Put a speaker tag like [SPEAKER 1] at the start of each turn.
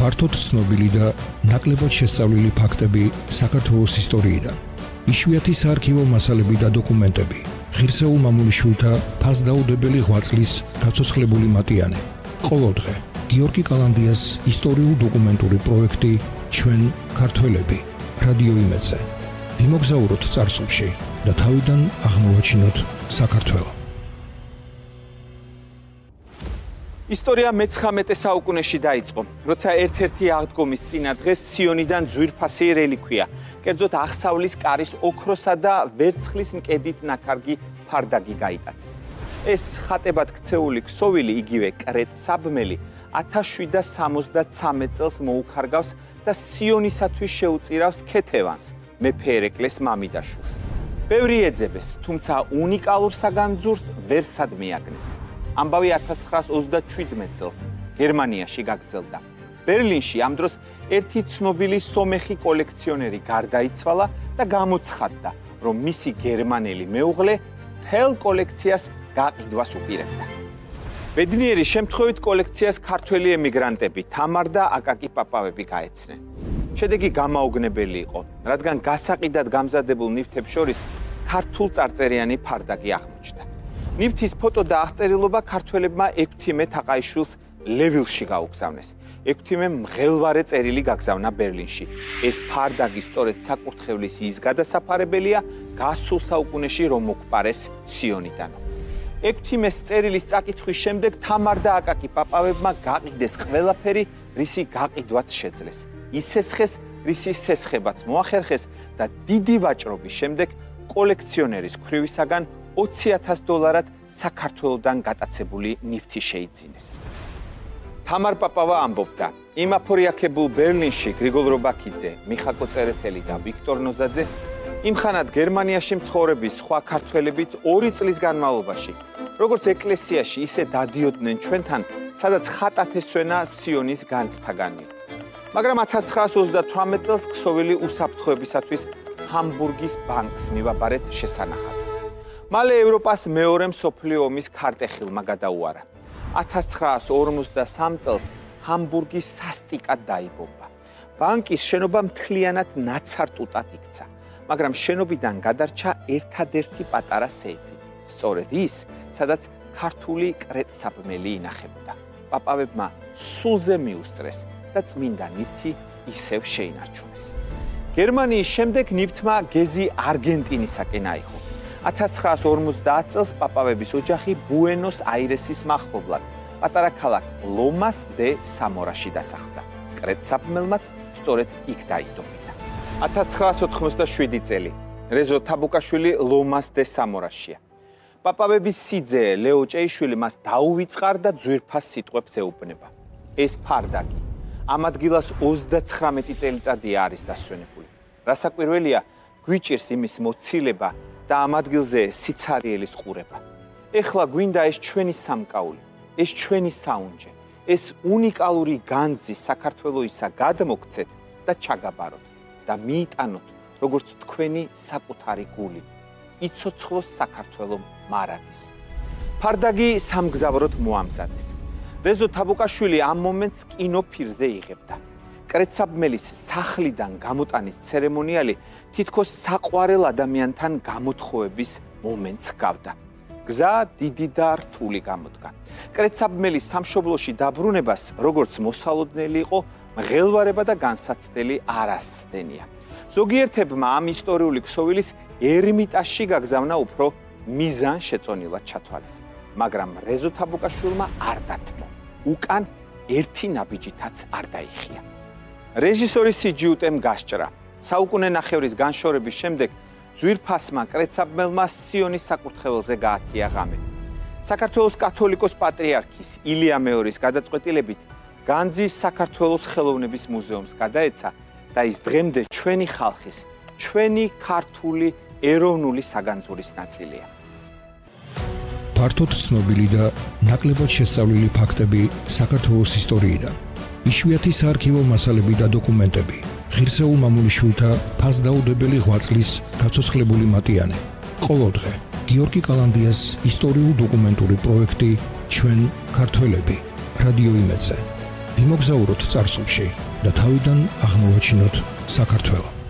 [SPEAKER 1] ფართოდ ცნობილი და ნაკლებად შესწავლილი ფაქტები საქართველოს ისტორიიდან. იშვიათი საარქივო მასალები და დოკუმენტები. ღირსეულ მამულიშვილთა ფასდაუდებელი ღვაწლის გაცოცხლებული მატიანე. ყოველდღე გიორგი კალანდიას ისტორიულ-დოკუმენტური პროექტი ჩვენ ქართველები რადიო იმედზე. ვიმოგზაუროთ წარსულში და თავიდან აღმოვაჩინოთ საქართველო.
[SPEAKER 2] ისტორია მე-19 საუკუნეში დაიწყო, როცა ერთ-ერთი აღდგომის წინა დღეს სიონიდან ძვირფასი რელიქვია, კერძოდ აღსავლის კარის ოქროსა და ვერცხლის მკედით ნაქარგი ფარდაგი გაიტაცეს. ეს ხატებად ქცეული ქსოვილი, იგივე კრეტსაბმელი 1773 წელს მოუქარგავს და სიონისათვის შეუწირავს ქეთევანს, მეფე ერეკლეს მამიდაშვილს. ბევრი ეძებეს, თუმცა უნიკალურ საგანძურს ვერ სადმეაგნეს. ამბავი 1937 წელს გერმანიაში გაგრძელდა. ბერლინში ამ დროს ერთი ცნობილი სომეხი კოლექციონერი გარდაიცვალა და გამოცხადდა, რომ მისი გერმანელი მეუღლე მთელ კოლექციას გაყიდვას უპირებდა. ბედნიერი შემთხვევით კოლექციას ქართველი ემიგრანტები თამარ და აკაკი პაპავები გაეცნენ. შედეგი გამაოგნებელი იყო, რადგან გასაყიდად გამზადებულ ნივთებს შორის ქართულ წარწერიანი ფარდაგი აღმოჩნდა. ნივთის ფოტო და აღწერილობა ქართველებმა ექვთიმე თაყაიშვილს ლევილში გაუგზავნეს. ექვთიმემ მღელვარე წერილი გაგზავნა ბერლინში. ეს ფარდაგი სწორედ საკურთხევლის ის გადასაფარებელია გასულ საუკუნეში რომ მოგვპარეს სიონიდანო. ექვთიმეს წერილის წაკითხვის შემდეგ თამარ და აკაკი პაპავებმა გაყიდეს ყველაფერი, რისი გაყიდვაც შეძლეს. ისესხეს, რისის სესხებაც მოახერხეს და დიდი ვაჭრობის შემდეგ კოლექციონერის ქვრივისაგან $20,000 საქართველოდან გატაცებული ნივთი შეიძინეს. თამარ პაპავა ამბობდა, იმ აფორიაქებულ ბერლინში გრიგოლ რობაქიძე, მიხაკო წერეთელი და ვიქტორ ნოზაძე იმხანად გერმანიაში მცხოვრების სხვა ქართველებიც 2 წლის განმავლობაში, როგორც ეკლესიაში, ისე დადიოდნენ ჩვენთან, სადაც ხატათ ესვენა სიონის განცდაგანი. მაგრამ 1938 წელს ქსოვილი უსაფრთხოებისათვის ჰამბურგის ბანკს მივაბარეთ შესანახად. მალე ევროპას მეორე მსოფლიო ომის ქარტეხილმა გადაუარა. 1953 წელს ჰამბურგის სასტიკად დაიბომბა. ბანკის შენობა მთლიანად ნაცარტუტად იქცა, მაგრამ შენობიდან გადარჩა ერთადერთი პატარა სეიფი, სწორედ ის, სადაც ქართული კრეტსაბმელი ინახებოდა. პაპავებმა სულზე მიუსწრეს და წმინდა ნივთი ისევ შეინარჩუნეს. გერმანიის შემდეგ ნივთმა გეზი არგენტინისაკენ აიღო. 1950 წელს პაპავების ოჯახი ბუენოს აირესის მახლობლად, პატარა ქალაქ ლომას დე სამორაში დასახლდა. კრეტსაბმელმაც სწორედ იქ დაიდობიდა. 1987 წელი რეზო თაბუკაშვილი ლომას დე სამორაშია. პაპავების სიძე ლეო ჭეიშვილი მას დაუვიწყარ და ძვირფას სიტყვებს ეუბნება. ეს ფარდაგი ამ ადგილას 39 წელიწადია არის დასვენებული. რასაკვირველია, გვიჭირს იმის მოცილება და ამ ადგილზე სიცარიელის ყურება. ეხლა გვინდა ეს ჩვენი სამკაული, ეს ჩვენი საუნჯე, ეს უნიკალური განძი საქართველოისა გადმოგცეთ და ჩაგაბაროთ და მიიტანოთ, როგორც თქვენი საკუთარი გული. იცოცხლოს საქართველო მარადის. ფარდაგი სამგზავროდ მოამზადეს. რეზო თაბუკაშვილი ამ მომენტს კინოფირზე იღებდა. კრეტსაბმელის სახლიდან გამოტანის ცერემონიალი თითქოს საყვარელ ადამიანთან გამოთხოვების მომენტს გავდა. გზა დიდი და რთული გამოდგა. კრეტსაბმელის სამშობლოში დაბრუნებას, როგორც მოსალოდნელი იყო, მღელვარება და განსაცდელი არ ასცდენია. ზოგიერთებმა ამ ისტორიული ქსოვილის ერმიტაჟში გაგზავნა უფრო მიზანშეწონილად ჩათვალეს. მაგრამ რეზო თაბუკაშვილმა არ დათმო. უკან ერთი ნაბიჯითაც არ დაიხია. რეჟისორის სიჯიუტემ გასჭრა. საუკუნე ნახევრის განშორების შემდეგ ძვირფასმა კრეტსაბმელმა სიონის საკურთხეველზე გაათია ღამე. საქართველოს კათოლიკოს პატრიარქის ილია მეორის გადაწყვეტილებით განძი საქართველოს ხელოვნების მუზეუმს გადაეცა და ის დღემდე ჩვენი ხალხის, ჩვენი ქართული ეროვნული საგანძურის ნაწილია.
[SPEAKER 1] ფართოდ ცნობილი და ნაკლებად შესწავლილი ფაქტები საქართველოს ისტორიიდან. იშვიათი საარქივო მასალები და დოკუმენტები. ღირსეულ მამულიშვილთა ფასდაუდებელი ღვაწლის გაცოცხლებული მატიანე. ყოველდღე გიორგი კალანდიას ისტორიულ-დოკუმენტური პროექტი ჩვენ ქართველები რადიო იმედზე. ვიმოგზაუროთ წარსულში და თავიდან აღმოვაჩინოთ საქართველო.